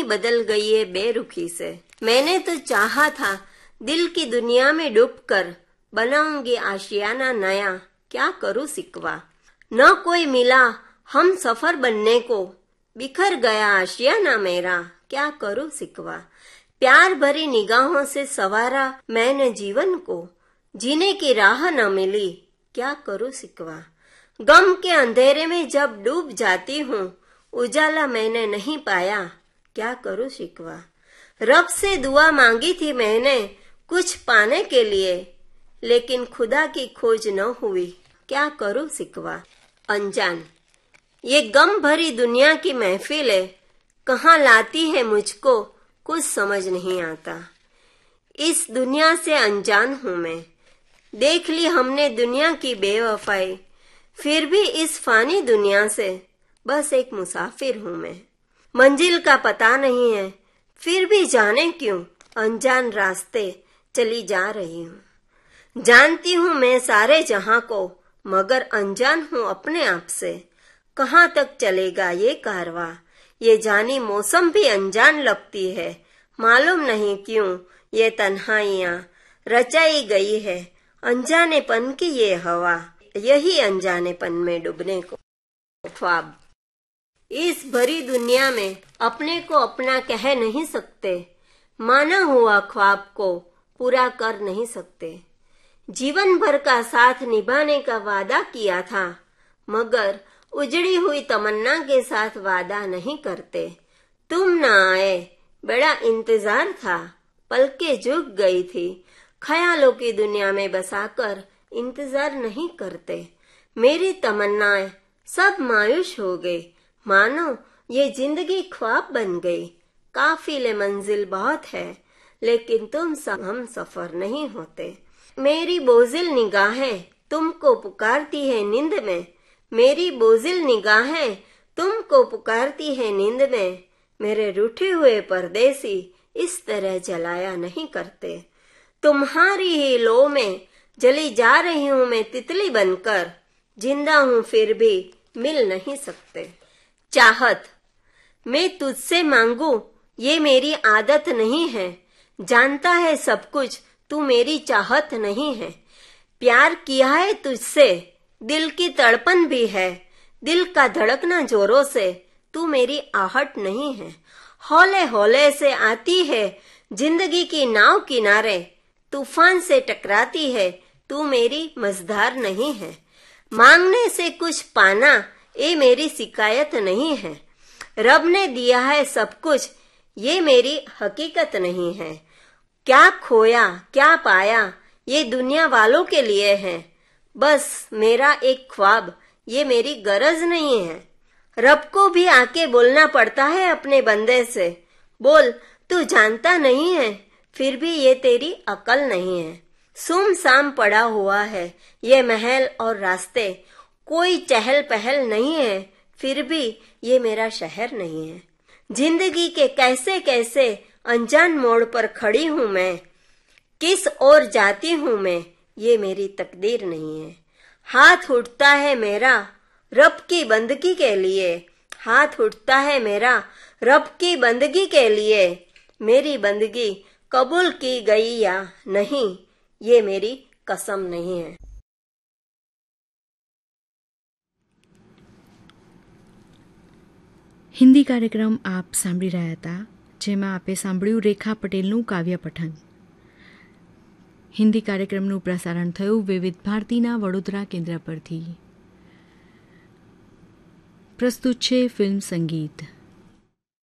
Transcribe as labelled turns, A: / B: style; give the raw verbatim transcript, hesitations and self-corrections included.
A: बदल गई है बेरुखी से। मैंने तो चाहा था दिल की दुनिया में डूबकर बनाऊंगी आशियाना नया, क्या करूं सिकवा। न कोई मिला हम सफर बनने को, बिखर गया आशियाना मेरा, क्या करूं सिकवा। प्यार भरी निगाहों से सवारा मैंने जीवन को, जीने की राह न मिली, क्या करूं सिकवा। गम के अंधेरे में जब डूब जाती हूँ, उजाला मैंने नहीं पाया, क्या करूं शिकवा। रब से दुआ मांगी थी मैंने कुछ पाने के लिए, लेकिन खुदा की खोज न हुई, क्या करूं सिकवा। अनजान। ये गम भरी दुनिया की महफिल है, कहाँ लाती है मुझको कुछ समझ नहीं आता। इस दुनिया से अनजान हूँ मैं, देख ली हमने दुनिया की बेवफाई, फिर भी इस फानी दुनिया से बस एक मुसाफिर हूँ मैं। मंजिल का पता नहीं है, फिर भी जाने क्यों अनजान रास्ते चली जा रही हूँ। जानती हूँ मैं सारे जहां को, मगर अनजान हूँ अपने आप से। कहाँ तक चलेगा ये कारवां, ये जानी मौसम भी अनजान लगती है। मालूम नहीं क्यों ये तन्हाइयाँ रचाई गई है, अनजानेपन की ये हवा, यही अनजानेपन में डूबने को ख्वाब। इस भरी दुनिया में अपने को अपना कह नहीं सकते, माना हुआ ख्वाब को पूरा कर नहीं सकते। जीवन भर का साथ निभाने का वादा किया था, मगर उजड़ी हुई तमन्ना के साथ वादा नहीं करते। तुम न आए, बड़ा इंतजार था, पलकें झुक गई थी। ख्यालों की दुनिया में बसाकर इंतजार नहीं करते। मेरी तमन्नाएं सब मायूस हो गई, मानो ये जिंदगी ख्वाब बन गई। काफिले मंजिल बहुत है, लेकिन तुम सब हम सफर नहीं होते। मेरी बोझिल निगाहें तुमको पुकारती है नींद में, मेरी बोझिल निगाहें तुमको पुकारती है नींद में। मेरे रूठे हुए परदेसी इस तरह जलाया नहीं करते। तुम्हारी ही लो में जली जा रही हूँ मैं तितली बनकर, जिंदा हूँ फिर भी मिल नहीं सकते। चाहत। मैं तुझसे मांगू ये मेरी आदत नहीं है, जानता है सब कुछ तू मेरी चाहत नहीं है। प्यार किया है तुझसे, दिल की तड़पन भी है, दिल का धड़कना जोरों से, तू मेरी आहट नहीं है। हौले हौले से आती है जिंदगी की नाव किनारे, तूफान से टकराती है, तू मेरी मझधार नहीं है। मांगने से कुछ पाना ये मेरी शिकायत नहीं है, रब ने दिया है सब कुछ ये मेरी हकीकत नहीं है। क्या खोया क्या पाया ये दुनिया वालों के लिए है, बस मेरा एक ख्वाब ये मेरी गरज नहीं है। रब को भी आके बोलना पड़ता है अपने बंदे से, बोल तू जानता नहीं है, फिर भी ये तेरी अकल नहीं है। सुमसाम पड़ा हुआ है ये महल और रास्ते, कोई चहल पहल नहीं है, फिर भी ये मेरा शहर नहीं है। जिंदगी के कैसे कैसे अनजान मोड़ पर खड़ी हूँ मैं, किस ओर जाती हूँ मैं ये मेरी तकदीर नहीं है। हाथ उठता है मेरा रब की बंदगी के लिए, हाथ उठता है मेरा रब की बंदगी के लिए। मेरी बंदगी कबूल की गई या नहीं ये मेरी कसम नहीं है।
B: હિન્દી કાર્યક્રમ આપ સાંભળી રહ્યા હતા, જેમાં આપે સાંભળ્યું રેખા પટેલનું કાવ્ય પઠન. હિન્દી કાર્યક્રમનું પ્રસારણ થયું વિવિધ ભારતીના વડોદરા કેન્દ્ર પરથી. પ્રસ્તુત છે ફિલ્મ સંગીત.